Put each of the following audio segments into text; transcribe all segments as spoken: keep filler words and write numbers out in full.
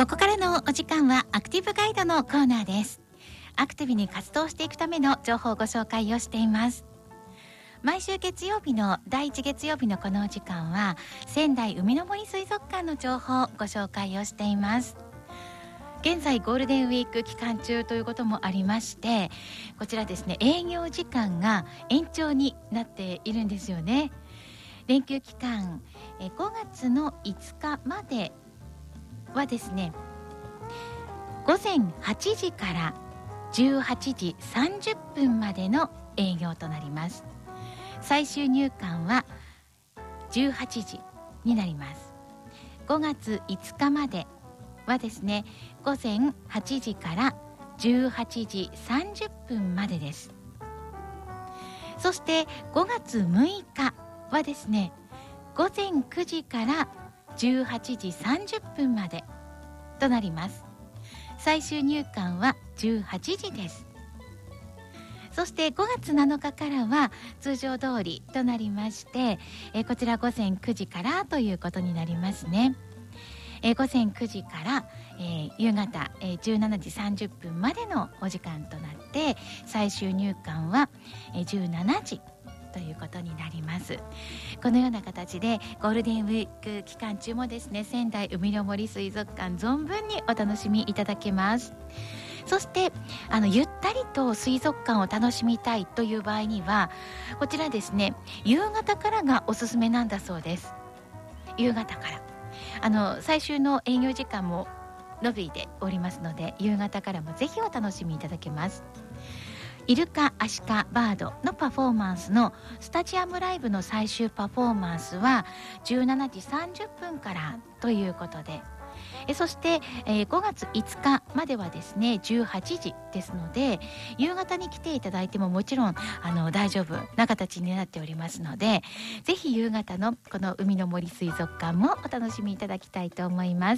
ここからのお時間はアクティブガイドのコーナーです。アクティブに活動していくための情報をご紹介をしています。毎週月曜日の第一月曜日のこのお時間は仙台海の森水族館の情報をご紹介をしています。現在ゴールデンウィーク期間中ということもありまして、こちらですね、営業時間が延長になっているんですよね。連休期間えごがつのいつかまではですね、午前はちじからじゅうはちじさんじゅっぷんまでの営業となります。最終入館はじゅうはちじになります。ごがついつかまではですね、午前はちじからじゅうはちじさんじゅっぷんまでです。そしてごがつむいかはですね、午前くじからじゅうはちじさんじゅっぷんまでとなります。最終入館はじゅうはちじです。そしてごがつなのかからは通常通りとなりまして、えこちら午前くじからということになりますね。え午前くじから、えー、夕方、えー、じゅうしちじさんじゅっぷんまでのお時間となって、最終入館は、えー、じゅうしちじということになります。このような形でゴールデンウィーク期間中もですね、仙台海の森水族館存分にお楽しみいただけます。そしてあのゆったりと水族館を楽しみたいという場合には、こちらですね、夕方からがおすすめなんだそうです。夕方からあの最終の営業時間も伸びておりますので、夕方からもぜひお楽しみいただけます。イルカ、アシカ、バードのパフォーマンスのスタジアムライブの最終パフォーマンスはじゅうしちじさんじゅっぷんからということで、えそして、えー、ごがついつかまではですねじゅうはちじですので、夕方に来ていただいてももちろんあの大丈夫な形になっておりますので、ぜひ夕方のこの海の森水族館もお楽しみいただきたいと思います。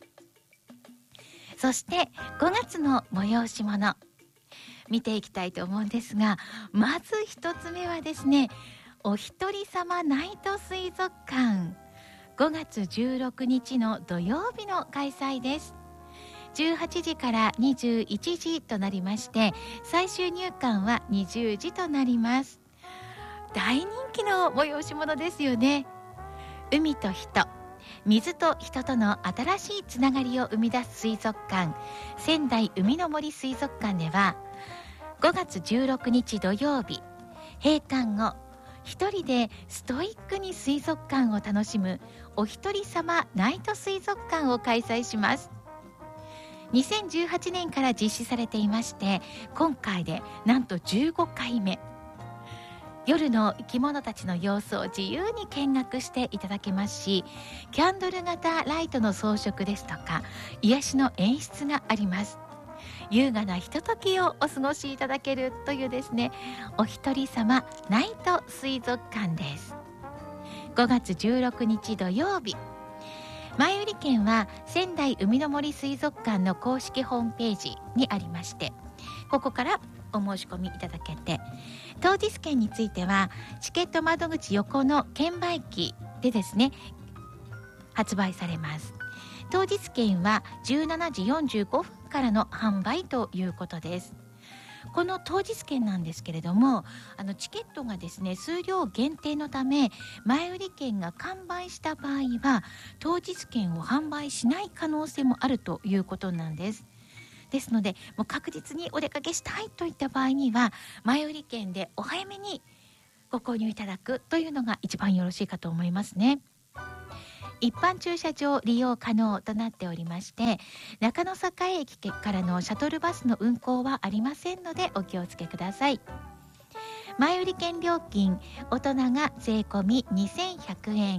そしてごがつの催し物見ていきたいと思うんですが、まず一つ目はですね、おひとりさまナイト水族館、ごがつじゅうろくにちの土曜日の開催です。じゅうはちじからにじゅういちじとなりまして、最終入館はにじゅうじとなります。大人気の催し物ですよね。海と人、水と人との新しいつながりを生み出す水族館、仙台海の森水族館ではごがつじゅうろくにち土曜日、閉館後一人でストイックに水族館を楽しむおひとりさまナイト水族館を開催します。にせんじゅうはちねんから実施されていまして、今回でなんとじゅうごかいめ。夜の生き物たちの様子を自由に見学していただけますし、キャンドル型ライトの装飾ですとか癒しの演出があります。優雅なひとときをお過ごしいただけるというですね、おひとりさまナイト水族館です。ごがつじゅうろくにち土曜日、前売り券は仙台海の森水族館の公式ホームページにありまして、ここからお申し込みいただけて、当日券についてはチケット窓口横の券売機でですね発売されます。当日券はじゅうしちじよんじゅうごふんからの販売ということです。この当日券なんですけれども、あのチケットがですね数量限定のため、前売り券が完売した場合は当日券を販売しない可能性もあるということなんです。ですので、もう確実にお出かけしたいといった場合には前売り券でお早めにご購入いただくというのが一番よろしいかと思いますね。一般駐車場利用可能となっておりまして、中野栄駅からのシャトルバスの運行はありませんのでお気をつけください。前売り券料金、大人が税込みにせんひゃくえん、